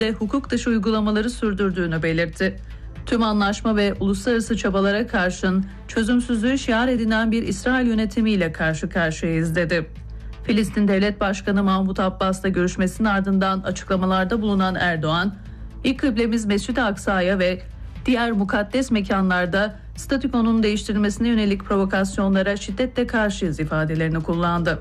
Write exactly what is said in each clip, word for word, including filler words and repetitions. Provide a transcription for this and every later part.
hukuk dışı uygulamaları sürdürdüğünü belirtti. Tüm anlaşma ve uluslararası çabalara karşın çözümsüzlüğü şiar edinen bir İsrail yönetimiyle karşı karşıyayız dedi. Filistin Devlet Başkanı Mahmut Abbas'la görüşmesinin ardından açıklamalarda bulunan Erdoğan, ilk kıblemiz Mescid-i Aksa'ya ve diğer mukaddes mekanlarda statükonun değiştirilmesine yönelik provokasyonlara şiddetle karşıyız ifadelerini kullandı.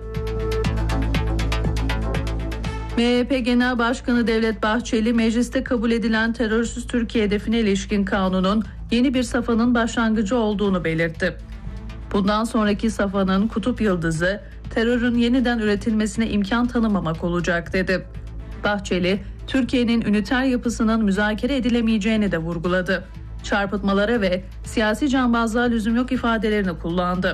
M H P Genel Başkanı Devlet Bahçeli, mecliste kabul edilen terörsüz Türkiye hedefine ilişkin kanunun yeni bir safhanın başlangıcı olduğunu belirtti. Bundan sonraki safhanın kutup yıldızı, terörün yeniden üretilmesine imkan tanımamak olacak dedi. Bahçeli, Türkiye'nin üniter yapısının müzakere edilemeyeceğini de vurguladı. Çarpıtmalara ve siyasi cambazlığa lüzum yok ifadelerini kullandı.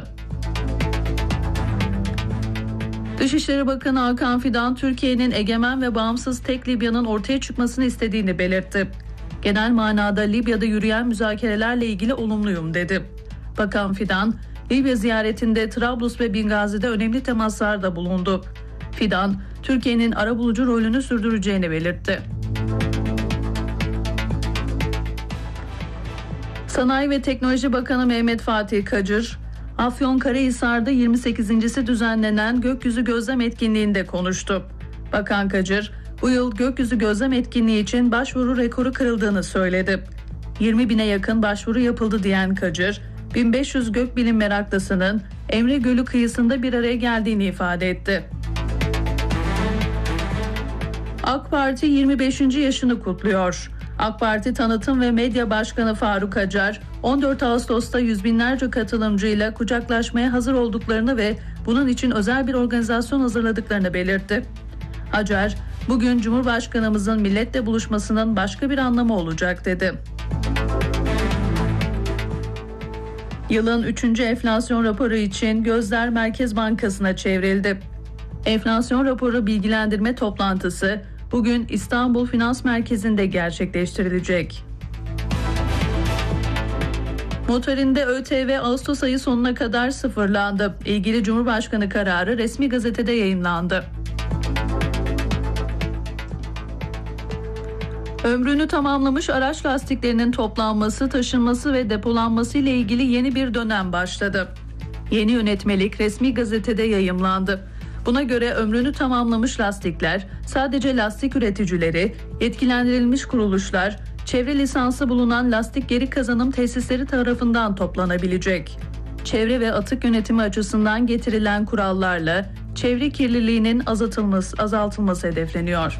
Dışişleri Bakanı Hakan Fidan, Türkiye'nin egemen ve bağımsız tek Libya'nın ortaya çıkmasını istediğini belirtti. Genel manada Libya'da yürüyen müzakerelerle ilgili olumluyum dedi. Bakan Fidan, Libya ziyaretinde Trablus ve Bingazi'de önemli temaslarda bulundu. Fidan, Türkiye'nin arabulucu rolünü sürdüreceğini belirtti. Sanayi ve Teknoloji Bakanı Mehmet Fatih Kacır, Afyonkarahisar'da yirmi sekizincisi düzenlenen Gökyüzü Gözlem Etkinliği'nde konuştu. Bakan Kacır, bu yıl gökyüzü gözlem etkinliği için başvuru rekoru kırıldığını söyledi. yirmi bine yakın başvuru yapıldı diyen Kacır, bin beş yüz gökbilim meraklısının Emre Gölü kıyısında bir araya geldiğini ifade etti. AK Parti yirmi beşinci yaşını kutluyor. AK Parti Tanıtım ve Medya Başkanı Faruk Acar, on dört Ağustos'ta yüz binlerce katılımcıyla kucaklaşmaya hazır olduklarını ve bunun için özel bir organizasyon hazırladıklarını belirtti. Acar, bugün Cumhurbaşkanımızın milletle buluşmasının başka bir anlamı olacak dedi. Yılın üçüncü enflasyon raporu için gözler Merkez Bankası'na çevrildi. Enflasyon raporu bilgilendirme toplantısı bugün İstanbul Finans Merkezi'nde gerçekleştirilecek. Motorinde ÖTV Ağustos ayı sonuna kadar sıfırlandı. İlgili Cumhurbaşkanı kararı resmi gazetede yayımlandı. Ömrünü tamamlamış araç lastiklerinin toplanması, taşınması ve depolanması ile ilgili yeni bir dönem başladı. Yeni yönetmelik resmi gazetede yayımlandı. Buna göre ömrünü tamamlamış lastikler sadece lastik üreticileri, yetkilendirilmiş kuruluşlar, çevre lisansı bulunan lastik geri kazanım tesisleri tarafından toplanabilecek. Çevre ve atık yönetimi açısından getirilen kurallarla çevre kirliliğinin azaltılması, azaltılması hedefleniyor.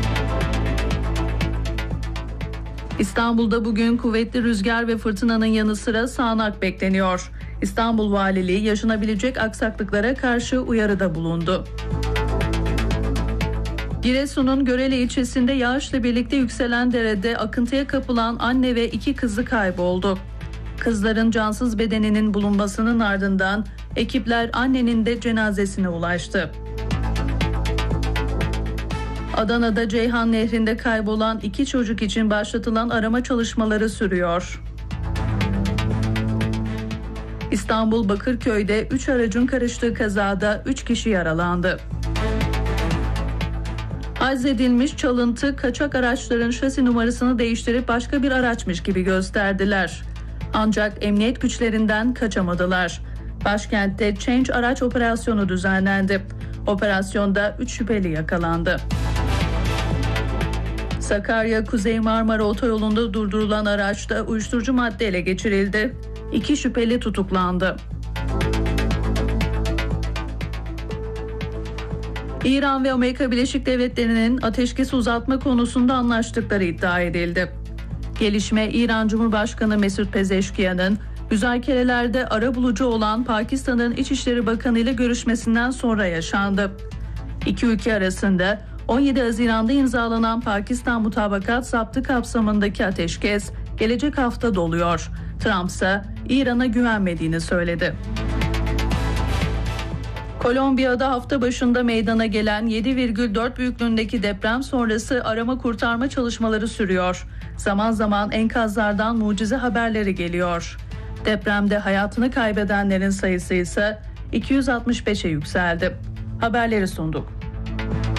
İstanbul'da bugün kuvvetli rüzgar ve fırtınanın yanı sıra sağanak bekleniyor. İstanbul Valiliği yaşanabilecek aksaklıklara karşı uyarıda bulundu. Giresun'un Görele ilçesinde yağışla birlikte yükselen derede akıntıya kapılan anne ve iki kızı kayboldu. Kızların cansız bedeninin bulunmasının ardından ekipler annenin de cenazesine ulaştı. Adana'da Ceyhan Nehri'nde kaybolan iki çocuk için başlatılan arama çalışmaları sürüyor. İstanbul Bakırköy'de üç aracın karıştığı kazada üç kişi yaralandı. Hazredilmiş çalıntı kaçak araçların şasi numarasını değiştirip başka bir araçmış gibi gösterdiler. Ancak emniyet güçlerinden kaçamadılar. Başkentte Change araç operasyonu düzenlendi. Operasyonda üç şüpheli yakalandı. Sakarya Kuzey Marmara Otoyolu'nda durdurulan araçta uyuşturucu madde ele geçirildi. İki şüpheli tutuklandı. İran ve Amerika Birleşik Devletleri'nin ateşkesi uzatma konusunda anlaştıkları iddia edildi. Gelişme İran Cumhurbaşkanı Mesut Pezeşkiyan'ın müzakerelerde arabulucu olan Pakistan'ın İçişleri Bakanı ile görüşmesinden sonra yaşandı. İki ülke arasında on yedi Haziran'da imzalanan Pakistan Mutabakat Zaptı kapsamındaki ateşkes gelecek hafta doluyor. Trump ise İran'a güvenmediğini söyledi. Kolombiya'da hafta başında meydana gelen yedi virgül dört büyüklüğündeki deprem sonrası arama kurtarma çalışmaları sürüyor. Zaman zaman enkazlardan mucize haberleri geliyor. Depremde hayatını kaybedenlerin sayısı ise iki yüz altmış beşe yükseldi. Haberleri sunduk.